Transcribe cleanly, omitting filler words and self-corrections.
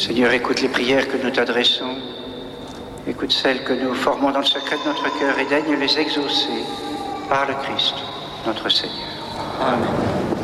Seigneur, écoute les prières que nous t'adressons. Écoute celles que nous formons dans le secret de notre cœur et daigne les exaucer par le Christ, notre Seigneur. Amen.